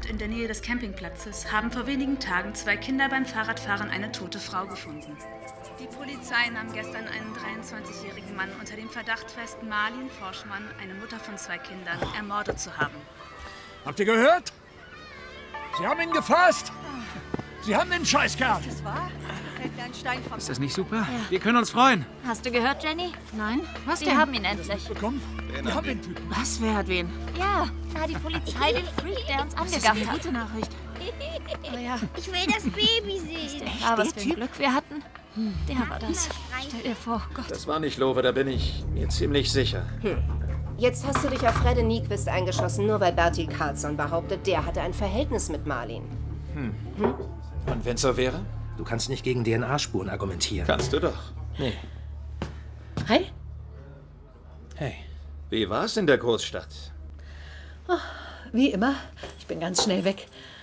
in der Nähe des Campingplatzes haben vor wenigen Tagen 2 Kinder beim Fahrradfahren eine tote Frau gefunden. Die Polizei nahm gestern einen 23-jährigen Mann unter dem Verdacht fest, Marlene Forschmann, eine Mutter von 2 Kindern, ermordet zu haben. Habt ihr gehört? Sie haben ihn gefasst! Sie haben den Scheißkerl! Das war? Fällt mir ein Stein vom... Ist das nicht super? Ja. Wir können uns freuen. Hast du gehört, Jenny? Nein? Was Wir denn? haben ihn endlich. Bekommen? Wir haben den Typen. Was? Wer hat wen? Ja, da die Polizei den Freak, der uns Das ist eine angegafft hat. gute Nachricht. Oh ja. Ich will das Baby sehen. Ja, was für ein Glück wir hatten. Der war das. Stell dir vor, Gott. Das war nicht Lowe, da bin ich mir ziemlich sicher. Jetzt hast du dich auf Fredde Nyquist eingeschossen, nur weil Bertil Karlsson behauptet, der hatte ein Verhältnis mit Marlene. Und wenn's so wäre? Du kannst nicht gegen DNA-Spuren argumentieren. Kannst du doch. Nee. Hi. Hey. Wie war's in der Großstadt? Wie immer. Ich bin ganz schnell weg.